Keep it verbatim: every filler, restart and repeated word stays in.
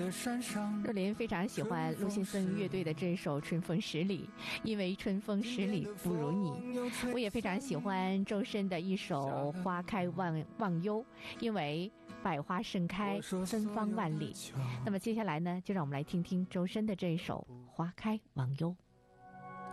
若琳非常喜欢陆先生乐队的这首《春风十里》，因为春风十里不如你。我也非常喜欢周深的一首《花开忘忘忧》，因为百花盛开，芬芳万里。那么接下来呢，就让我们来听听周深的这一首《花开忘忧》。